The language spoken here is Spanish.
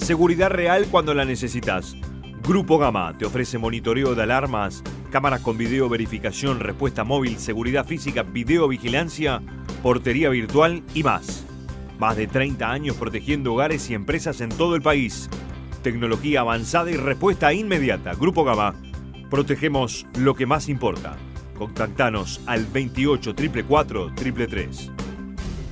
Seguridad real cuando la necesitas. Grupo Gama te ofrece monitoreo de alarmas, cámaras con video, verificación, respuesta móvil, seguridad física, videovigilancia, portería virtual y más. Más de 30 años protegiendo hogares y empresas en todo el país. Tecnología avanzada y respuesta inmediata. Grupo Gama. Protegemos lo que más importa. Contactanos al 28 444 333.